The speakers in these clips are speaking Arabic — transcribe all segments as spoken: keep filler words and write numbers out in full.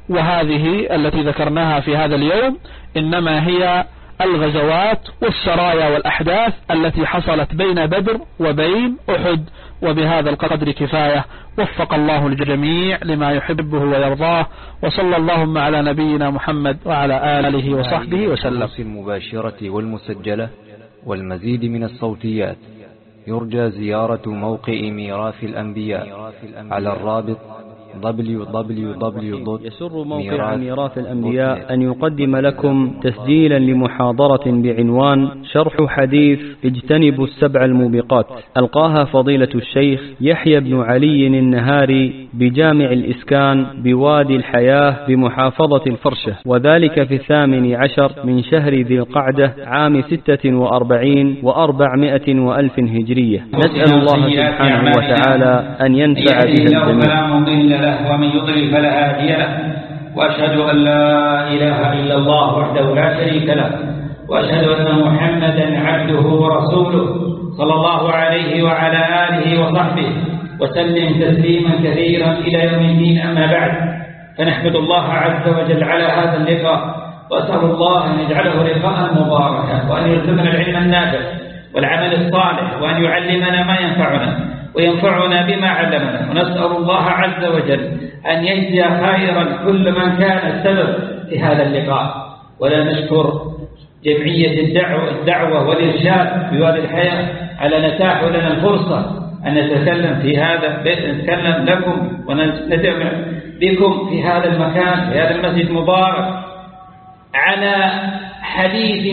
وهذه التي ذكرناها في هذا اليوم إنما هي الغزوات والسرايا والأحداث التي حصلت بين بدر وبين أحد. وبهذا القدر كفاية. وفق الله الجميع لما يحبه ويرضاه، وصلى اللهم على نبينا محمد وعلى آله وصحبه وسلم. المباشرة والمسجلة والمزيد من الصوتيات يرجى زيارة موقع ميراث الأنبياء على الرابط دبليو دبليو دبليو دوت يسر موقع ميراث الأنبياء أن يقدم لكم تسجيلا لمحاضرة بعنوان شرح حديث اجتنبوا السبع الموبقات، ألقاها فضيلة الشيخ يحيى بن علي النهاري بجامع الإسكان بوادي الحياة بمحافظة الفرشة، وذلك في الثامن عشر من شهر ذي القعدة عام ستة وأربعين وأربعمائة وألف هجرية. نسأل الله سبحانه وتعالى أن ينفع به الجميع. له ومن يضلل فلا هادي له، وأشهد أن لا إله إلا الله وحده لا شريك له، وأشهد أن محمدا عبده ورسوله صلى الله عليه وعلى آله وصحبه وسلم تسليما كثيرا إلى يوم الدين. أما بعد، فنحمد الله عز وجل على هذا اللقاء، وأسأل الله أن يجعله لقاء مباركا، وأن يرزقنا العلم النافع والعمل الصالح، وأن يعلمنا ما ينفعنا وينفعنا بما علمنا. ونسأل الله عز وجل أن يجزي خيرا كل من كان السبب في هذا اللقاء. ولا نشكر جمعية الدعوة, الدعوة والإرشاد بوادي الحياة على نتاح لنا الفرصة أن نتكلم في هذا نتكلم لكم ونجمع بكم في هذا المكان، في هذا المسجد المبارك، على حديث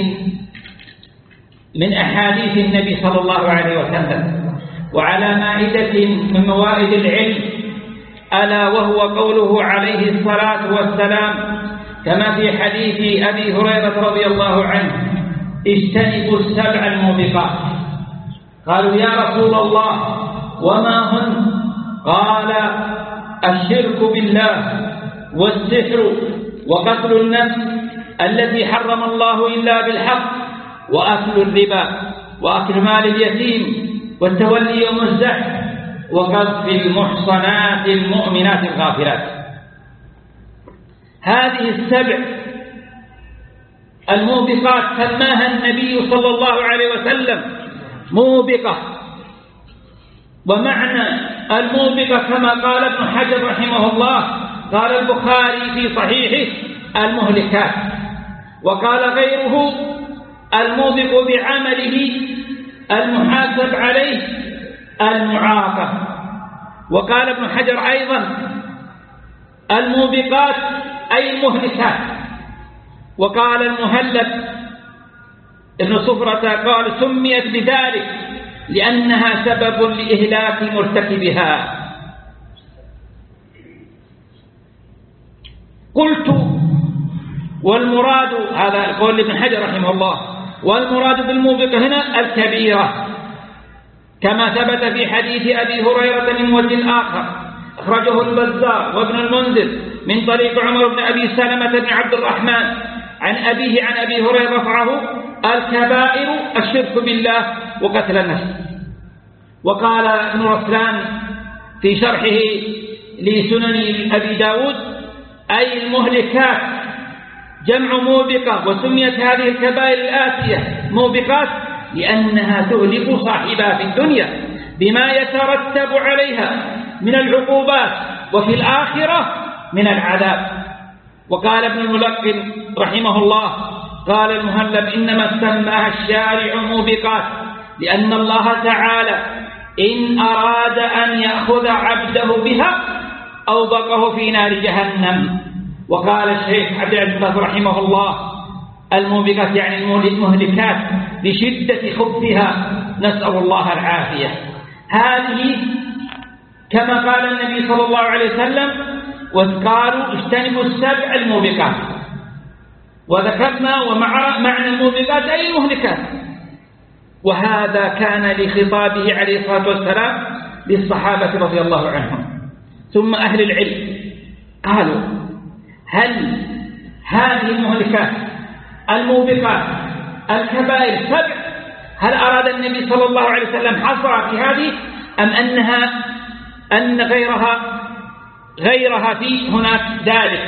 من أحاديث النبي صلى الله عليه وسلم، وعلى مائدة من موائد العلم، ألا وهو قوله عليه الصلاة والسلام كما في حديث أبي هريرة رضي الله عنه: اجتنبوا السبع الموبقات. قالوا: يا رسول الله وما هن؟ قال: الشرك بالله، والسحر، وقتل النفس التي حرم الله إلا بالحق، وأكل الربا، وأكل مال اليتيم، والتولي يوم الزحف، وقذف المحصنات المؤمنات الغافلات. هذه السبع الموبقات سماها النبي صلى الله عليه وسلم موبقة. ومعنى الموبقة كما قال ابن حجر رحمه الله، قال البخاري في صحيحه: المهلكات. وقال غيره: الموبق بعمله المحاسب عليه المعاقب. وقال ابن حجر أيضا: الموبقات أي المهلكات. وقال المهلب ابن صفرة قال: سميت بذلك لأنها سبب لإهلاك مرتكبها. قلت: والمراد، هذا قول ابن حجر رحمه الله، والمراد بالموبقة هنا الكبيرة، كما ثبت في حديث أبي هريرة من وجه آخر أخرجه البزار وابن المنذر من طريق عمر بن أبي سلمة بن عبد الرحمن عن أبيه عن أبي هريرة رفعه: الكبائر الشرك بالله وقتل النفس. وقال ابن رسلان في شرحه لسنن أبي داود: أي المهلكات جمع موبقة. وسميت هذه الكبائر الآتية موبقات لأنها تهلك صاحبها في الدنيا بما يترتب عليها من العقوبات، وفي الآخرة من العذاب. وقال ابن الملقن رحمه الله: قال المهلب: إنما سماها الشارع موبقات لأن الله تعالى إن أراد أن يأخذ عبده بها أوبقه في نار جهنم. وقال الشيخ عبد العزيز رحمه الله: الموبقات يعني المهلكات لشدة خبثها، نسأل الله العافية. هذه كما قال النبي صلى الله عليه وسلم: وقالوا اجتنبوا السبع الموبقات. وذكرنا ومعنى الموبقات أي المهلكات. وهذا كان لخطابه عليه الصلاة والسلام للصحابة رضي الله عنهم. ثم أهل العلم قالوا: هل هذه المهلكات الموبقات الكبائر سبع، هل أراد النبي صلى الله عليه وسلم حصرها في هذه، أم أنها أن غيرها غيرها في هناك ذلك؟